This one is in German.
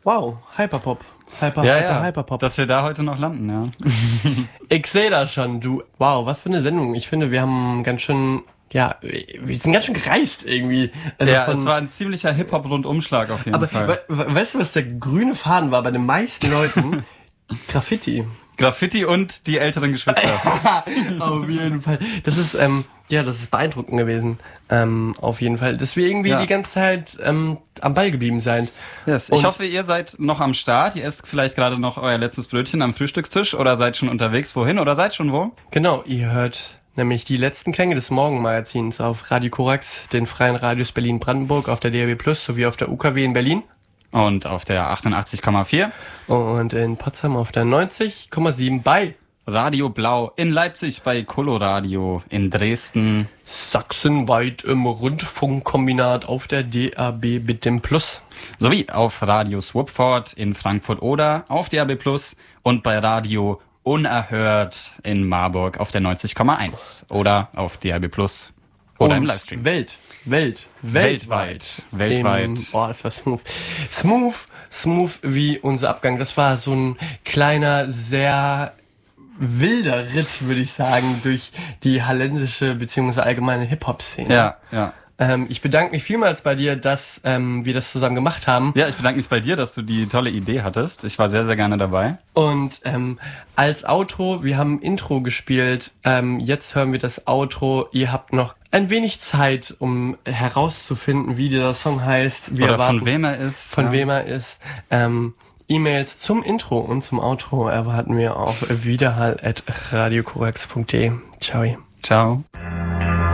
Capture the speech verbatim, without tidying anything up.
wow, Hyperpop. Hyper, ja, Hyper, ja, Hyperpop. Dass wir da heute noch landen, ja. Ich sehe das schon, du. Wow, was für eine Sendung. Ich finde, wir haben ganz schön, ja, wir sind ganz schön gereist irgendwie. Also ja, von, es war ein ziemlicher Hip-Hop-Rundumschlag auf jeden aber, Fall. we- we- weißt du, was der grüne Faden war bei den meisten Leuten? Graffiti. Graffiti und die älteren Geschwister. Auf jeden Fall. Das ist, ähm, ja, das ist beeindruckend gewesen. Ähm, auf jeden Fall. Dass wir irgendwie Ja. die ganze Zeit ähm, am Ball geblieben sind. Yes. Ich hoffe, ihr seid noch am Start. Ihr esst vielleicht gerade noch euer letztes Brötchen am Frühstückstisch oder seid schon unterwegs. Wohin oder seid schon wo? Genau, ihr hört nämlich die letzten Klänge des Morgenmagazins auf Radio Korax, den freien Radios Berlin-Brandenburg, auf der D A B Plus sowie auf der U K W in Berlin. Und auf der achtundachtzig Komma vier. Und in Potsdam auf der neunzig Komma sieben bei Radio Blau in Leipzig bei Coloradio, in Dresden. sachsenweit im Rundfunkkombinat auf der D A B mit dem Plus. Sowie auf Radio Swupford in Frankfurt oder auf D A B Plus und bei Radio Unerhört in Marburg auf der neunzig Komma eins oder auf D A B Plus oder Und im Livestream. Welt, Welt, Weltweit. Weltweit. Im, oh, das war smooth. Smooth, smooth wie unser Abgang. Das war so ein kleiner, sehr wilder Ritt, würde ich sagen, durch die hallensische bzw. allgemeine Hip-Hop-Szene. Ja, ja. Ähm, ich bedanke mich vielmals bei dir, dass ähm, wir das zusammen gemacht haben. Ja, ich bedanke mich bei dir, dass du die tolle Idee hattest. Ich war sehr, sehr gerne dabei. Und ähm, als Outro, wir haben ein Intro gespielt, ähm, jetzt hören wir das Outro. Ihr habt noch ein wenig Zeit, um herauszufinden, wie dieser Song heißt. Wir Oder erwarten, von wem er ist. Von ja. wem er ist. Ähm, E-Mails zum Intro und zum Outro erwarten wir auf widerhall at radiokorax punkt de. Ciao. Ciao.